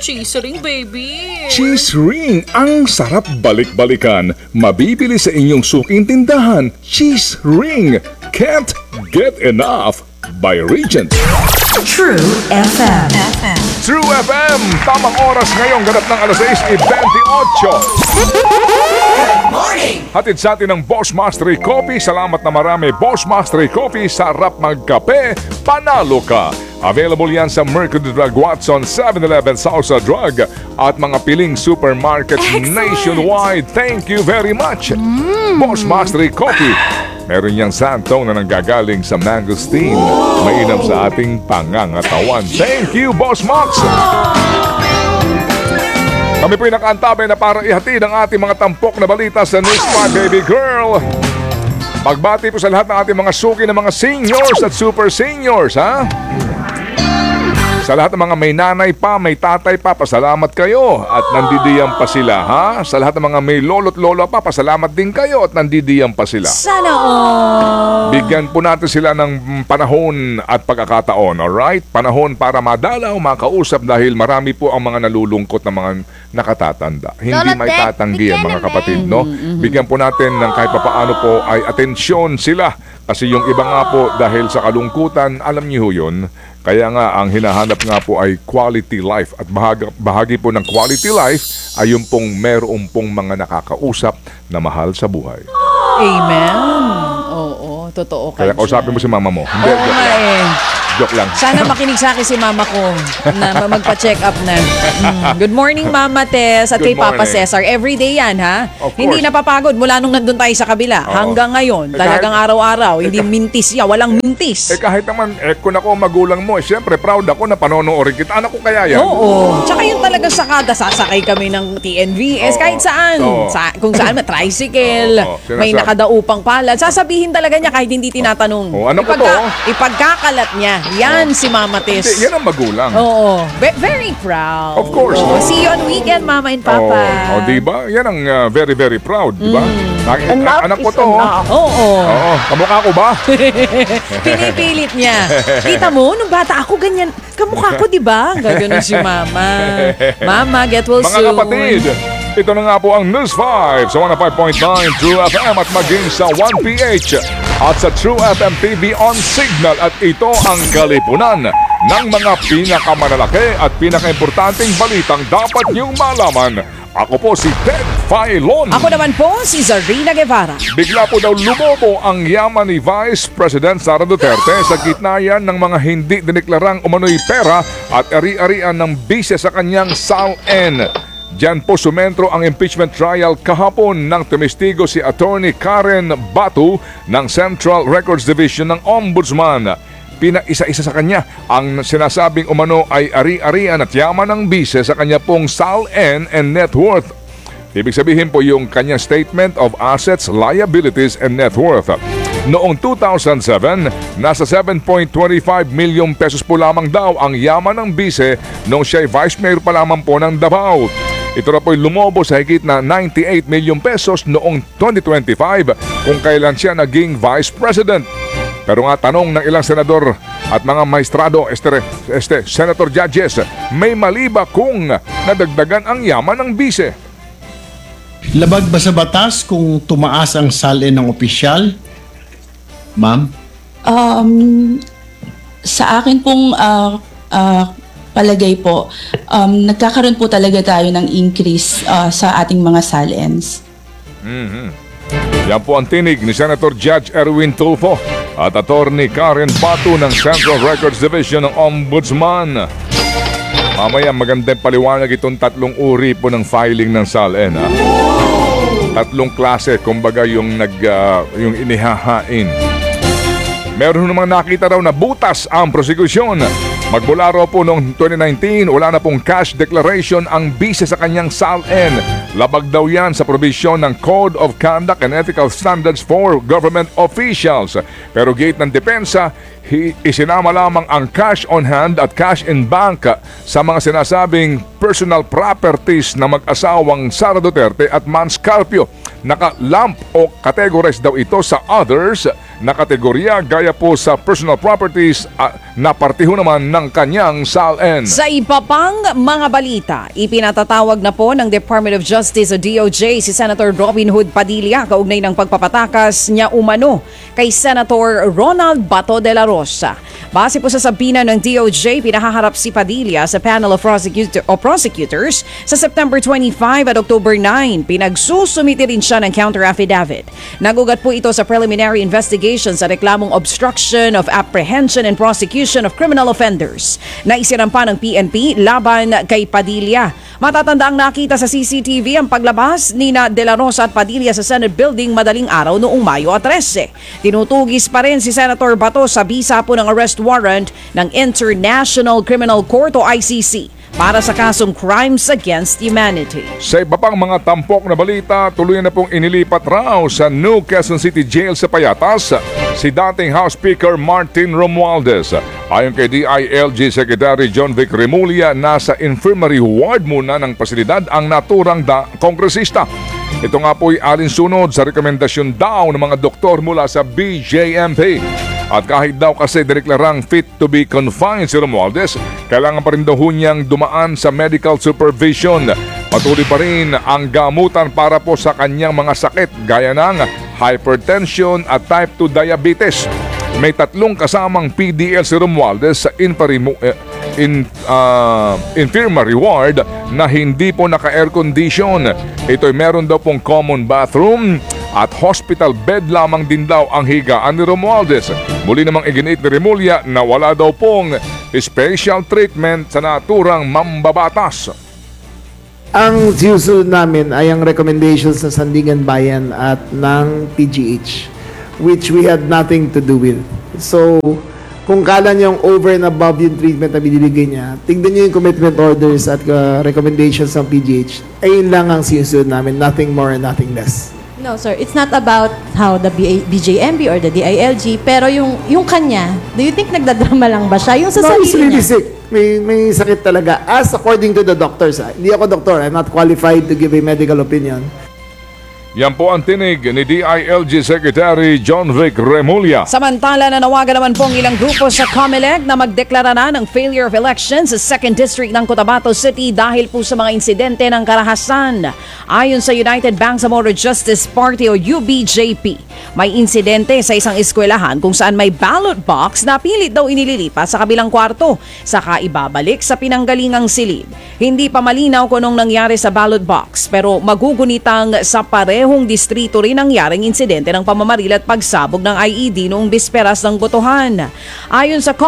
Cheese ring, baby. Cheese ring, ang sarap balik-balikan. Mabibili sa inyong suking tindahan. Cheese ring, can't get enough by Regent. True FM. True FM, tamang oras ngayong ganap ng alas 6:28. Morning! Hatid sa atin ng Boss Mastery Coffee. Salamat na marami. Boss Mastery Coffee, sarap magkape, panalo ka. Available yan sa Mercury Drug, Watson, 7-Eleven, Salsa Drug at mga piling supermarkets nationwide. Thank you very much. Boss Mastery Coffee. Meron niyang santong na nanggagaling sa mangosteen. Mainam sa ating pangangatawan. Thank you, Boss Max. Kami po'y nakaantabay na para ihatid ang ating mga tampok na balita sa News 5, baby girl. Pagbati po sa lahat ng ating mga suki ng mga seniors at super seniors, ha? Sa lahat ng mga may nanay pa, may tatay pa, pasalamat kayo at nandidiyan pa sila, ha? Sa lahat ng mga may lolo't lola pa, pasalamat din kayo at nandidiyan pa sila. Sana all. Bigyan po natin sila ng panahon at pagkakataon, alright? Panahon para madalaw, makausap dahil marami po ang mga nalulungkot na mga nakatatanda. Hindi Lolo may Tek, tatanggi bigyan mga naman. kapatid, no? Bigyan po natin ng kahit papaano po ay atensyon sila. Kasi yung iba nga po dahil sa kalungkutan, alam niyo yun, kaya nga ang hinahanap nga po ay quality life. At bahagi po ng quality life ay yung pong meron pong mga nakakausap na mahal sa buhay. Amen. Oo, totoo ka Kaya kausapin mo si mama mo. Hindi, Oo nga eh. joke lang. Sana makinig sa akin si mama ko na magpa-check up na. Good morning, Mama Tess at Good kay Papa morning. Cesar. Everyday yan, ha? Of Hindi course. napapagod mula nung nandun tayo sa kabila. Oo. Hanggang ngayon, Eh, talagang kahit- araw-araw. Hindi mintis yan. Walang mintis. Kahit naman, kung ako magulang mo, siyempre proud ako na panonoorin kita. Anak ko kaya yan. Oo. Tsaka yung talaga sakada, sasakay kami ng TNVS, Oo. kahit saan. Oo. Kung saan, may tricycle, Oo. may nakadaupang palad. Sasabihin talaga niya kahit hindi tinatanong. Oo, ano ko to? Ipagkakalat niya. Yan si Mama Tess. Hindi, yan ang magulang. Oo. Very proud. Of course. Oo. See you on weekend, Mama and Papa. Oh, di ba? Yan ang very, very proud, di ba? Anak ko to. Oo. Oo, kamukha ko ba? Pinipilit niya. Kita mo, nung bata ako, ganyan. Kamukha ko, di ba? Gaganon si Mama. Mama, get well Mga soon. kapatid, ito na nga po ang News 5 sa 105.9 True FM at maging sa 1PH at sa True FM TV on Signal. At ito ang kalipunan ng mga pinakamanalaki at pinakaimportanteng balitang dapat niyong malaman. Ako po si Ted Filon. Ako naman po, si Zarina Guevara. Bigla po daw lumobo ang yaman ni Vice President Sara Duterte sa gitna yan ng mga hindi dineklarang umano'y pera at ari-arian ng bise sa kanyang SALN. Diyan po sumentro ang impeachment trial kahapon nang tumestigo si Attorney Karen Batu ng Central Records Division ng Ombudsman. Pinaisa-isa sa kanya ang sinasabing umano ay ari-arian at yaman ng bise sa kanya pong SALN and net worth. Ibig sabihin po yung kanyang statement of assets, liabilities and net worth. Noong 2007, nasa 7.25 million pesos po lamang daw ang yaman ng bise noong siya'y vice mayor pa lamang po ng Davao. Ito na po'y lumobo sa higit na 98 million pesos noong 2025 kung kailan siya naging vice president. Pero nga tanong ng ilang senador at mga maestrado, senator judges, may mali ba kung nadagdagan ang yaman ng bise? Labag ba sa batas kung tumaas ang salin ng opisyal? Ma'am? Sa akin pong palagay po, nagkakaroon po talaga tayo ng increase sa ating mga salins. Yan po ang tinig ni Senator Judge Erwin Tulfo at Attorney Karen Batu ng Central Records Division ng Ombudsman. Mamaya magandang paliwanag itong tatlong uri po ng filing ng SALN. Tatlong klase, kumbaga yung inihahain. Meron naman nakita raw na butas ang prosekusyon. Magmula raw po noong 2019, wala na pong cash declaration ang bise sa kanyang SALN. Labag daw yan sa probisyon ng Code of Conduct and Ethical Standards for Government Officials. Pero gate ng depensa, isinama lamang ang cash on hand at cash in bank sa mga sinasabing personal properties na mag-asawang Sara Duterte at Mans Carpio. Naka-lump o categorize daw ito sa others na kategorya gaya po sa personal properties na partiho naman ng kanyang SALN. Sa iba pang mga balita, ipinatatawag na po ng Department of Justice o DOJ si Senator Robin Hood Padilla kaugnay ng pagpapatakas niya umano kay Senator Ronald Bato de la Rosa. Base po sa sabina ng DOJ, pinahaharap si Padilla sa panel of prosecutors sa September 25 at October 9. Pinagsusumiti rin siya ng counter affidavit. Nagugat po ito sa preliminary investigation sa reklamong obstruction of apprehension and prosecution of criminal offenders na isinampa ng PNP laban kay Padilla. Matatandaang nakita sa CCTV ang paglabas ni De La Rosa at Padilla sa Senate Building madaling araw noong Mayo 13. Tinutugis pa rin si Senator Bato sa bisa po ng arrest warrant ng International Criminal Court o ICC para sa kasong crimes against humanity. Sa iba pang mga tampok na balita, tuloy na pong inilipat raw sa New Quezon City Jail sa Payatas si dating House Speaker Martin Romualdez. Ayon kay DILG Secretary John Vic Remulla, nasa infirmary ward muna ng pasilidad ang naturang kongresista. Ito nga po'y alinsunod sa rekomendasyon daw ng mga doktor mula sa BJMP. At kahit daw kasi direklarang fit to be confined si Romualdez, kailangan pa rin daw niyang dumaan sa medical supervision. Patuloy pa rin ang gamutan para po sa kanyang mga sakit gaya ng hypertension at type 2 diabetes. May 3 kasamang PDL si Romualdez sa infirmary ward na hindi po naka-air condition. Ito'y meron daw pong common bathroom at hospital bed lamang din daw ang higaan ni Romualdez. Muli namang iginiit ni Remulla na wala daw pong special treatment sa naturang mambabatas. Ang sinusunod namin ay ang recommendations ng Sandigan Bayan at ng PGH, which we had nothing to do with. So, kung kala niyong over and above yung treatment na binibigay niya, tignan niyo yung commitment orders at recommendations ng PGH. Ayun lang ang sinusunod namin, nothing more and nothing less. No, sir. It's not about how the BJMB or the DILG, pero yung kanya, do you think nagdadrama lang ba siya? Yung sa No, he's sarili really niya? sick. May sakit talaga. As according to the doctors, hindi ako doktor. I'm not qualified to give a medical opinion. Yan po ang tinig ni DILG Secretary John Vic Remulla. Samantala, nanawagan naman pong ilang grupo sa COMELEC na magdeklara na ng failure of elections sa 2nd District ng Cotabato City dahil po sa mga insidente ng karahasan. Ayon sa United Bangsamoro Justice Party o UBJP, may insidente sa isang eskwelahan kung saan may ballot box na pilit daw inililipas sa kabilang kwarto, saka ibabalik sa pinanggalingang silid. Hindi pa malinaw kung anong nangyari sa ballot box, pero magugunitang sa parehong distrito rin nangyaring insidente ng pamamaril at pagsabog ng IED noong bisperas ng botohan. Ayon sa